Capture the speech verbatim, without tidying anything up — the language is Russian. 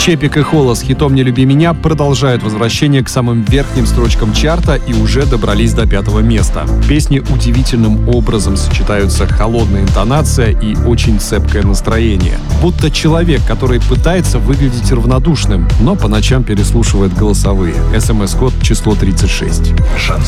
Чепик и Холо с хитом «Не люби меня» продолжают возвращение к самым верхним строчкам чарта и уже добрались до пятого места. Песни удивительным образом сочетаются холодная интонация и очень цепкое настроение. Будто человек, который пытается выглядеть равнодушным, но по ночам переслушивает голосовые. СМС-код число тридцать шесть.